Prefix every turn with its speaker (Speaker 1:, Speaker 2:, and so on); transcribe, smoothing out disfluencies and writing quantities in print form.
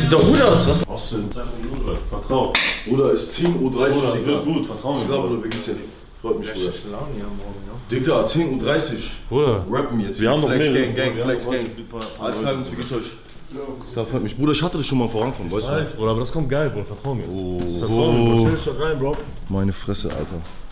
Speaker 1: Sieht doch gut aus, was?
Speaker 2: Austin, vertrau.
Speaker 3: Bruder, ist Team U30,
Speaker 2: Bruder, das
Speaker 3: Digga.
Speaker 2: wird gut, vertrau mir.
Speaker 3: Ich glaube, Bruder, wie geht's dir? Freut mich, Bruder.
Speaker 1: Laune hier morgen, ja.
Speaker 3: Digga, Team U30.
Speaker 2: Bruder,
Speaker 3: Rappen jetzt.
Speaker 2: wir haben doch
Speaker 3: Flex
Speaker 2: mehrere.
Speaker 3: Gang, Flex Gang. Alles klar, wie geht's euch? Ja, freut mich. Bruder, ich hatte das schon mal vorankommen, weißt du?
Speaker 2: Bruder, aber das kommt geil, Bruder, vertrau mir.
Speaker 3: Oh,
Speaker 2: Vertrau mir, Bro. Stell dich doch rein, Bro.
Speaker 3: Meine Fresse, Alter.